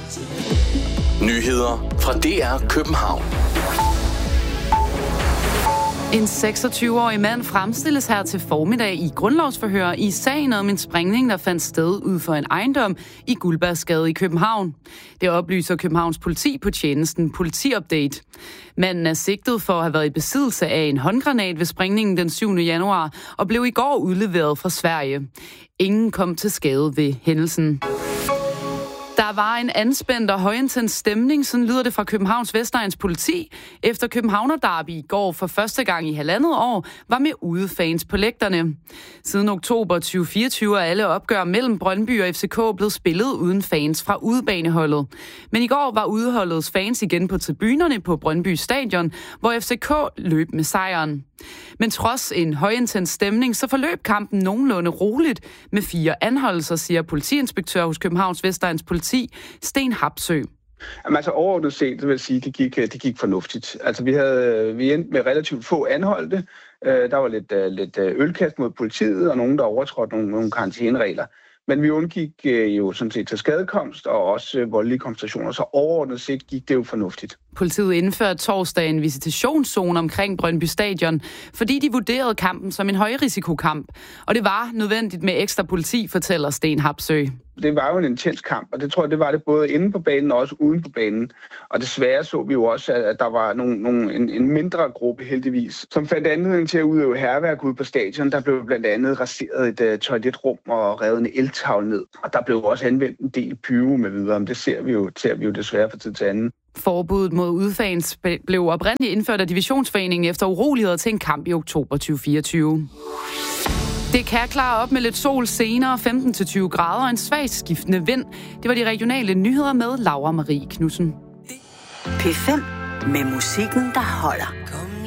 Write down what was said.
Nyheder fra DR København. En 26-årig mand fremstilles her til formiddag i grundlovsforhør i sagen om en sprængning, der fandt sted ud for en ejendom i Guldbergsgade i København. Det oplyser Københavns politi på tjenesten Politiupdate. Manden er sigtet for at have været i besiddelse af en håndgranat ved sprængningen den 7. januar og blev i går udleveret fra Sverige. Ingen kom til skade ved hændelsen. Der var en anspændt og højintens stemning, sådan lyder det fra Københavns Vestegns politi, efter Københavner-derby i går for første gang i 1,5 år var med udefans på lægterne. Siden oktober 2024 er alle opgør mellem Brøndby og FCK blevet spillet uden fans fra udebaneholdet. Men i går var udeholdets fans igen på tribunerne på Brøndby Stadion, hvor FCK løb med sejren. Men trods en højintens stemning, så forløb kampen nogenlunde roligt med 4 anholdelser, siger politiinspektør hos Københavns Vestegns politi, Sten Hapsø. Jamen, altså overordnet set, vil jeg sige, det gik fornuftigt. Altså vi endte med relativt få anholdte. Der var lidt ølkast mod politiet, og nogen, der overtrådte nogle karantæneregler. Men vi undgik jo sådan set til skadekomst og også voldelige koncentrationer, så overordnet set gik det jo fornuftigt. Politiet indførte torsdag en visitationszone omkring Brøndby Stadion, fordi de vurderede kampen som en højrisikokamp. Og det var nødvendigt med ekstra politi, fortæller Sten Hapsø. Det var jo en intens kamp, og det tror jeg, det var det både inde på banen og også uden på banen. Og desværre så vi jo også, at der var en mindre gruppe heldigvis, som fandt anledning til at udøve hærværk ude på stadion. Der blev blandt andet raseret et toiletrum og revet en eltavle ned. Og der blev også anvendt en del pyro med videre, men det ser vi jo desværre fra tid til anden. Forbuddet mod udefans blev oprindeligt indført af Divisionsforeningen efter uroligheder til en kamp i oktober 2024. Det kan klare op med lidt sol senere, 15-20 grader og en svagt skiftende vind. Det var de regionale nyheder med Laura Marie Knudsen. P5 med musikken, der holder.